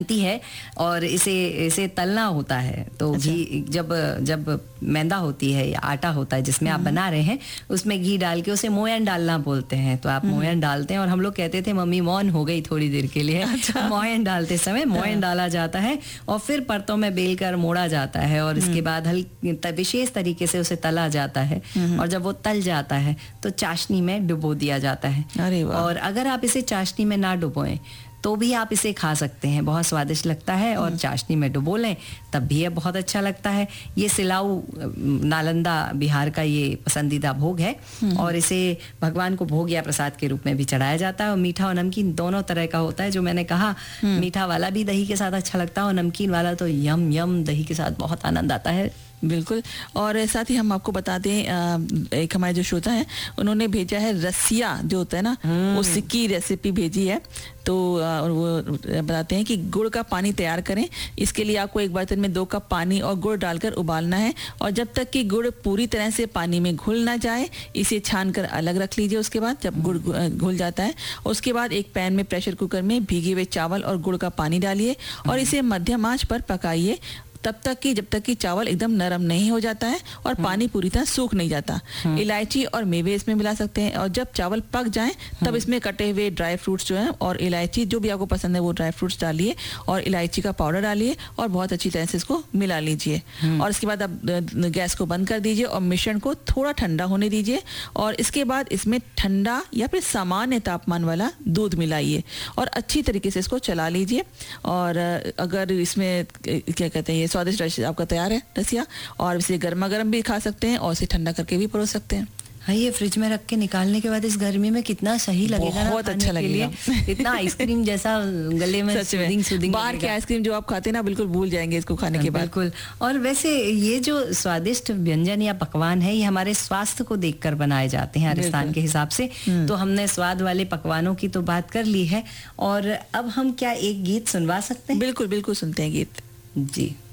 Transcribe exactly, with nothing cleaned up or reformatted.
बनती है और इसे इसे तलना होता है। तो अच्छा। घी जब जब मैदा होती है या आटा होता है जिसमें आप बना रहे हैं, उसमें घी डाल के उसे मोयन डालना बोलते हैं। तो आप मोयन डालते हैं और हम लोग कहते थे मम्मी मौन हो गई थोड़ी देर के लिए। अच्छा। मोयन डालते समय मोयन डाला जाता है और फिर परतों में बेलकर मोड़ा जाता है और इसके बाद हल्की विशेष तरीके से उसे तला जाता है और जब वो तल जाता है तो चाशनी में डुबो दिया जाता है। अरे वाह। और अगर आप इसे चाशनी में ना डुबोएं तो भी आप इसे खा सकते हैं, बहुत स्वादिष्ट लगता है। और चाशनी में डुबो लें तब भी ये बहुत अच्छा लगता है। ये सिलाऊ नालंदा बिहार का ये पसंदीदा भोग है और इसे भगवान को भोग या प्रसाद के रूप में भी चढ़ाया जाता है। और मीठा और नमकीन दोनों तरह का होता है। जो मैंने कहा, मीठा वाला भी दही के साथ अच्छा लगता है और नमकीन वाला तो यम यम दही के साथ बहुत आनंद आता है। बिल्कुल। और साथ ही हम आपको बता दें, एक हमारे जो श्रोता हैं उन्होंने भेजा है रसिया जो होता है ना, उसकी रेसिपी भेजी है। तो वो बताते हैं कि गुड़ का पानी तैयार करें। इसके लिए आपको एक बर्तन में दो कप पानी और गुड़ डालकर उबालना है और जब तक कि गुड़ पूरी तरह से पानी में घुल ना जाए इसे छान कर अलग रख लीजिए। उसके बाद जब गुड़ घुल जाता है उसके बाद एक पैन में प्रेशर कुकर में भीगे हुए चावल और गुड़ का पानी डालिए और इसे मध्यम आंच पर पकाइए तब तक कि जब तक कि चावल एकदम नरम नहीं हो जाता है और पानी पूरी तरह सूख नहीं जाता। इलायची और मेवे इसमें मिला सकते हैं और जब चावल पक जाएं तब इसमें कटे हुए ड्राई फ्रूट्स जो हैं और इलायची जो भी आपको पसंद है वो ड्राई फ्रूट्स डालिए और इलायची का पाउडर डालिए और बहुत अच्छी तरह से इसको मिला लीजिए। और इसके बाद आप गैस को बंद कर दीजिए और मिश्रण को थोड़ा ठंडा होने दीजिए और इसके बाद इसमें ठंडा या फिर सामान्य तापमान वाला दूध मिलाइए और अच्छी तरीके से इसको चला लीजिए। और अगर इसमें क्या कहते हैं, स्वादिष्ट आपका तैयार है रसिया और इसे गर्मा गर्म भी खा सकते हैं और इसे ठंडा करके भी परोस सकते हैं। हाँ, ये फ्रिज में रख के निकालने के बाद इस गर्मी में कितना सही लगेगा ना, बहुत अच्छा लगेगा। इतना आइसक्रीम जैसा गले में सूदिंग सूदिंग। बाहर के आइसक्रीम जो आप खाते हैं ना बिल्कुल भूल जाएंगे इसको खाने के बाद। बिल्कुल। और वैसे ये जो स्वादिष्ट व्यंजन या पकवान है ये हमारे स्वास्थ्य को देखकर बनाए जाते हैं राजस्थान के हिसाब से। तो हमने स्वाद वाले पकवानों की तो बात कर ली है और अब हम क्या एक गीत सुनवा सकते हैं? बिल्कुल बिल्कुल सुनते हैं गीत। जी।